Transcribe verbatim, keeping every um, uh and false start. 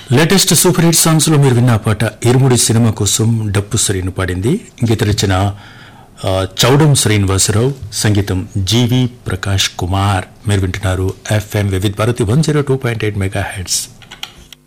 Latest super hit songs లో మీరు విన్న పాట ఇరుముడి సినిమా కోసం డప్పు శ్రీను పాడింది. గీత రచన చౌడం శ్రీనివాసరావు, సంగీతం జీవి ప్రకాష్ కుమార్. మీరు వింటున్నారు ఎఫ్ఎం వివిధ Bharati one zero two point eight mega heads